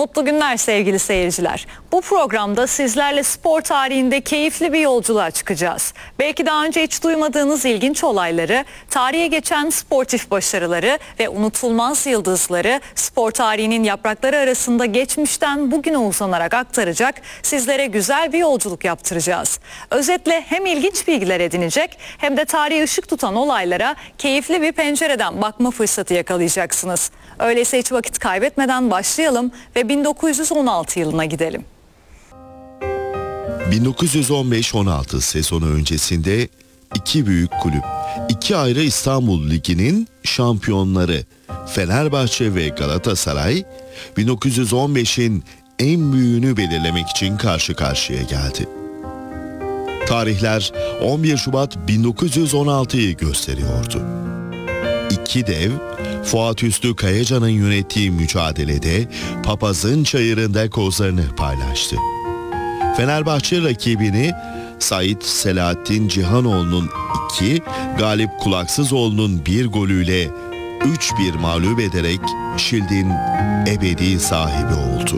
Mutlu günler sevgili seyirciler. Bu programda sizlerle spor tarihinde keyifli bir yolculuğa çıkacağız. Belki daha önce hiç duymadığınız ilginç olayları, tarihe geçen sportif başarıları ve unutulmaz yıldızları spor tarihinin yaprakları arasında geçmişten bugüne uzanarak aktaracak, sizlere güzel bir yolculuk yaptıracağız. Özetle hem ilginç bilgiler edinecek hem de tarihe ışık tutan olaylara keyifli bir pencereden bakma fırsatı yakalayacaksınız. Öyleyse hiç vakit kaybetmeden başlayalım ve 1916 yılına gidelim. 1915-16 sezonu öncesinde iki büyük kulüp, iki ayrı İstanbul Ligi'nin şampiyonları Fenerbahçe ve Galatasaray 1915'in en büyüğünü belirlemek için karşı karşıya geldi. Tarihler 11 Şubat 1916'yı gösteriyordu. İki dev, Fuat Üstü Kayacan'ın yönettiği mücadelede papazın çayırında kozlarını paylaştı. Fenerbahçe rakibini Sait Selahattin Cihanoğlu'nun 2, Galip Kulaksızoğlu'nun 1 golüyle 3-1 mağlup ederek Şild'in ebedi sahibi oldu.